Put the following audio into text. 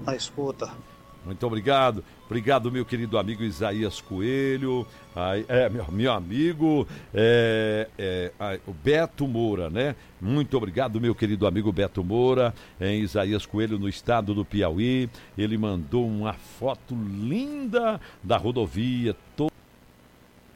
na escuta. Muito obrigado. Obrigado, meu querido amigo Isaías Coelho. Meu amigo o Beto Moura, né? Muito obrigado, meu querido amigo Beto Moura, em Isaías Coelho, no estado do Piauí. Ele mandou uma foto linda da rodovia,